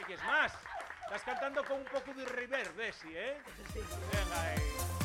quieres más. Estás cantando con un poco de reverb, Desi, ¿eh? Sí. Venga,